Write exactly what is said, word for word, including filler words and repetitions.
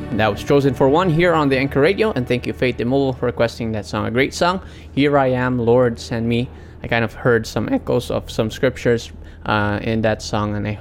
And that was Chosen for One here on the Anchor Radio. And thank you, Faith Imul, for requesting that song. A great song. Here I am, Lord, send me. I kind of heard some echoes of some scriptures uh, in that song, and I